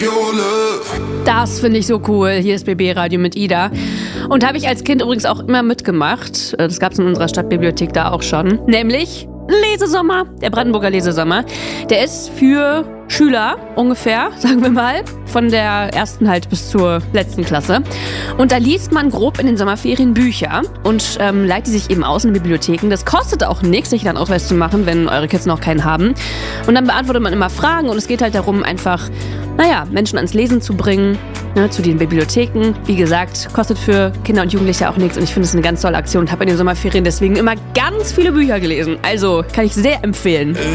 Das finde ich so cool. Hier ist BB Radio mit Ida. Und habe ich als Kind übrigens auch immer mitgemacht. Das gab es in unserer Stadtbibliothek da auch schon. Nämlich Lesesommer, der Brandenburger Lesesommer. Der ist für Schüler ungefähr, sagen wir mal, von der ersten halt bis zur letzten Klasse. Und da liest man grob in den Sommerferien Bücher und leiht die sich eben aus in den Bibliotheken. Das kostet auch nichts, sich dann Ausweis zu machen, wenn eure Kids noch keinen haben. Und dann beantwortet man immer Fragen und es geht halt darum, einfach, Menschen ans Lesen zu bringen, zu den Bibliotheken. Wie gesagt, kostet für Kinder und Jugendliche auch nichts und ich finde es eine ganz tolle Aktion und habe in den Sommerferien deswegen immer ganz viele Bücher gelesen. Also kann ich sehr empfehlen.